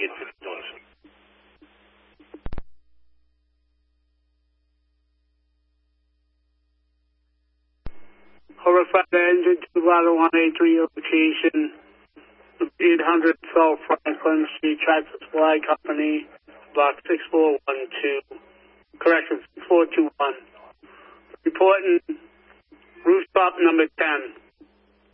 get to the doors. Horrified engine to Lotto 183 location, 800 South Franklin Street, Tractor Supply Company, block 6412. Correction, 6421. Reporting rooftop number 10.